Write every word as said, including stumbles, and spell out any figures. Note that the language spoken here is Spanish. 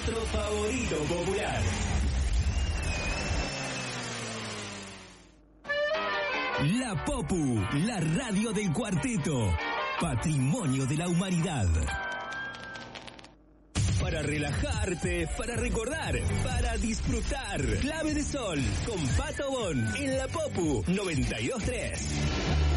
otro favorito popular. La Popu, la radio del cuarteto, patrimonio de la humanidad. Para relajarte, para recordar, para disfrutar. Clave de Sol, con Pato Bon, en La Popu noventa y dos punto tres.